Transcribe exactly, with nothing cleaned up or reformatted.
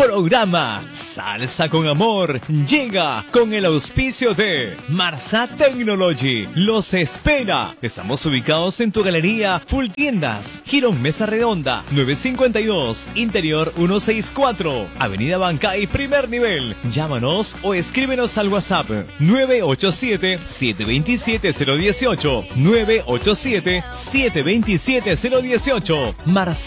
Programa Salsa con Amor llega con el auspicio de Marsat Technology. Los espera. Estamos ubicados en tu galería Full Tiendas, Girón Mesa Redonda, nueve cincuenta y dos, Interior ciento sesenta y cuatro, Avenida Bancay, primer nivel. Llámanos o escríbenos al WhatsApp nueve ocho siete, siete dos siete, cero uno ocho, nueve ocho siete, siete dos siete, cero uno ocho. Marsat